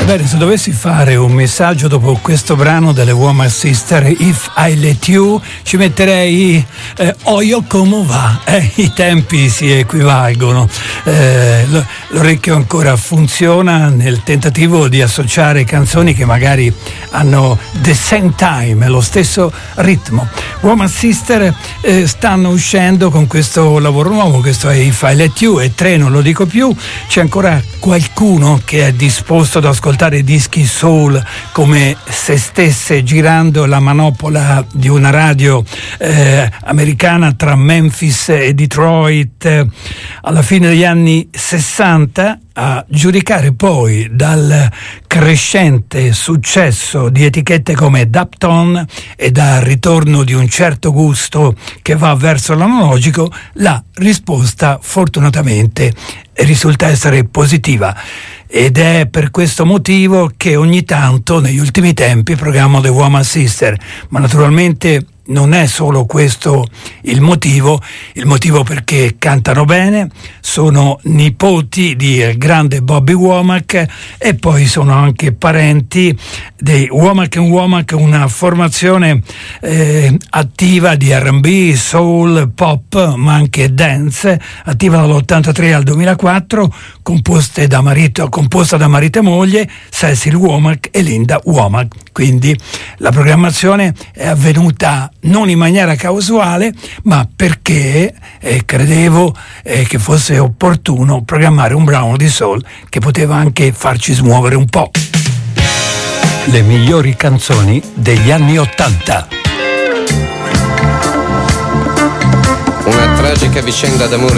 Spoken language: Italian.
Bene, se dovessi fare un messaggio dopo questo brano delle Woman Sister, If I Let You, ci metterei Oio come va, i tempi si equivalgono, l'orecchio ancora funziona nel tentativo di associare canzoni che magari hanno the same time, lo stesso ritmo. Woman Sister stanno uscendo con questo lavoro nuovo, questo è If I Let You, e 3 non lo dico più. C'è ancora qualcuno che è disposto ad ascoltare dischi soul come se stesse girando la manopola di una radio americana tra Memphis e Detroit alla fine degli anni 60, a giudicare poi dal crescente successo di etichette come Daptone e dal ritorno di un certo gusto che va verso l'analogico, la risposta fortunatamente risulta essere positiva. Ed è per questo motivo che ogni tanto, negli ultimi tempi, programmo The Woman Sister, ma naturalmente non è solo questo il motivo perché cantano bene, sono nipoti di grande Bobby Womack e poi sono anche parenti dei Womack & Womack, una formazione attiva di R&B, soul, pop, ma anche dance, attiva dall'83 al 2004, composta da marito e moglie, Cecil Womack e Linda Womack. Quindi la programmazione è avvenuta non in maniera casuale, ma perché credevo che fosse opportuno programmare un brano di soul che poteva anche farci smuovere un po'. Le migliori canzoni degli anni '80. Una tragica vicenda d'amore